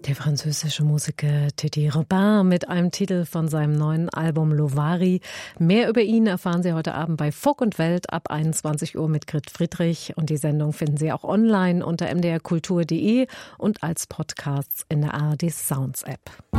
Der französische Musiker Teddy Robin mit einem Titel von seinem neuen Album Lovari. Mehr über ihn erfahren Sie heute Abend bei Folk und Welt ab 21 Uhr mit Grit Friedrich. Und die Sendung finden Sie auch online unter mdrkultur.de und als Podcasts in der ARD Sounds App.